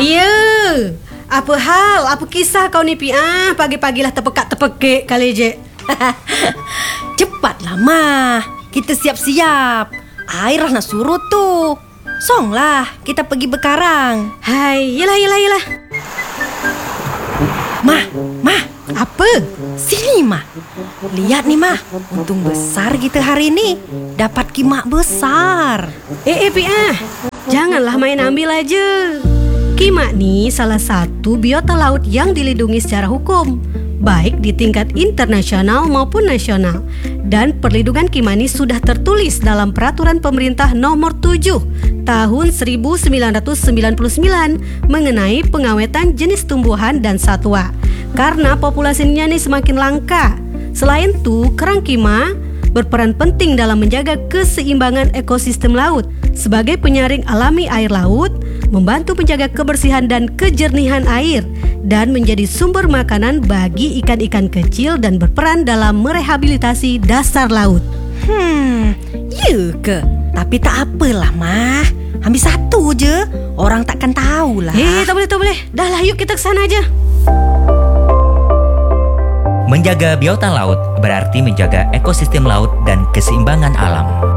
Iya, apa hal? Apa kisah kau ni Pi? Pagi-pagilah terpekak-terpekik kali je. Cepatlah Mah, kita siap-siap. Air nak surut tu. Songlah, kita pergi berkarang. Hai, yelah. Mah, Apa? sini Mah. Lihat nih Mah, untung besar kita hari ini. Dapat kimak besar. Pi, janganlah main ambil aja. Kimak ni salah satu biota laut yang dilindungi secara hukum, baik di tingkat internasional maupun nasional. Dan perlindungan kimak ni sudah tertulis dalam Peraturan Pemerintah Nomor 7 Tahun 1999 mengenai pengawetan jenis tumbuhan dan satwa. Karena populasinya ni semakin langka. Selain itu, kerang kima berperan penting dalam menjaga keseimbangan ekosistem laut sebagai penyaring alami air laut, membantu menjaga kebersihan dan kejernihan air, dan menjadi sumber makanan bagi ikan-ikan kecil dan berperan dalam merehabilitasi dasar laut. Ya ke? Tapi tak apalah Mah. Ambil satu je, orang takkan tahulah. Tak boleh. Dah lah, yuk kita ke sana aja. Menjaga biota laut berarti menjaga ekosistem laut dan keseimbangan alam.